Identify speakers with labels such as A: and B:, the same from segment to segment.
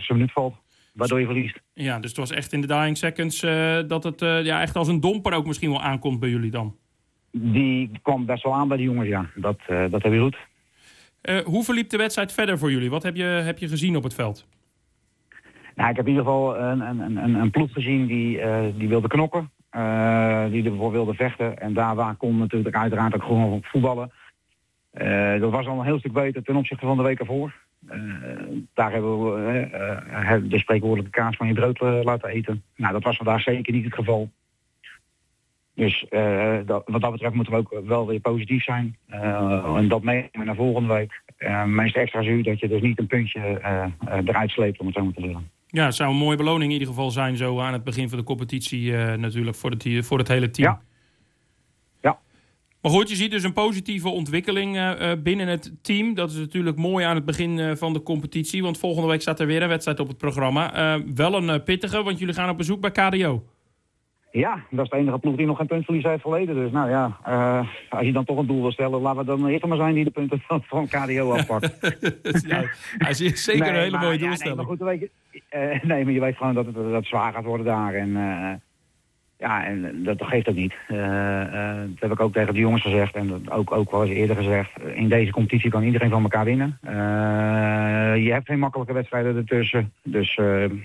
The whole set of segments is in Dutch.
A: 90ste minuut valt. Waardoor je verliest.
B: Ja, dus het was echt in de dying seconds dat het echt als een domper ook misschien wel aankomt bij jullie dan.
A: Die kwam best wel aan bij de jongens, ja. Dat heb je goed.
B: Hoe verliep de wedstrijd verder voor jullie? Wat heb je gezien op het veld?
A: Nou, ik heb in ieder geval een ploeg gezien die wilde knokken. Die ervoor wilde vechten. En daar kon natuurlijk uiteraard ook gewoon voetballen. Dat was al een heel stuk beter ten opzichte van de week ervoor. Daar hebben we de spreekwoordelijke kaas van je brood laten eten. Nou, dat was vandaag zeker niet het geval. Dus wat dat betreft moeten we ook wel weer positief zijn. En dat meenemen naar volgende week. Meest extra zuur dat je dus niet een puntje eruit sleept, om het zo maar te zeggen.
B: Ja, het zou een mooie beloning in ieder geval zijn zo aan het begin van de competitie natuurlijk voor het hele team.
A: Ja.
B: Maar goed, je ziet dus een positieve ontwikkeling binnen het team. Dat is natuurlijk mooi aan het begin van de competitie. Want volgende week staat er weer een wedstrijd op het programma. Wel een pittige, want jullie gaan op bezoek bij KDO. Ja,
A: dat is de enige ploeg die nog geen puntverlies heeft verleden. Dus nou ja, als je dan toch een doel wil stellen, laten we dan eerst maar zijn die de punten van KDO afpakt.
B: Ja, hij is zeker een hele mooie doelstelling.
A: Nee, maar goed, weet je, maar je weet gewoon dat het zwaar gaat worden daar. En dat geeft ook niet. Dat heb ik ook tegen de jongens gezegd en dat ook wel eens eerder gezegd. In deze competitie kan iedereen van elkaar winnen. Je hebt geen makkelijke wedstrijden ertussen. Dus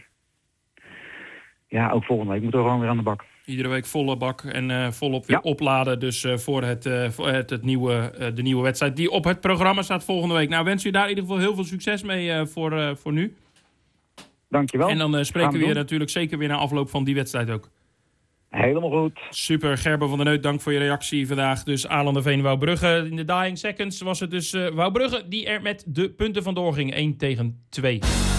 A: ook volgende week moeten we gewoon weer aan de bak.
B: Iedere week volle bak en volop weer opladen. Dus voor de nieuwe wedstrijd die op het programma staat volgende week. Nou, wens je daar in ieder geval heel veel succes mee voor nu.
A: Dankjewel.
B: En dan spreken we je natuurlijk zeker weer na afloop van die wedstrijd ook.
A: Helemaal goed.
B: Super, Gerben van der Neut, dank voor je reactie vandaag. Dus Alan Wouw Brugge. In de dying seconds was het dus Wouw Brugge die er met de punten vandoor ging. 1-2.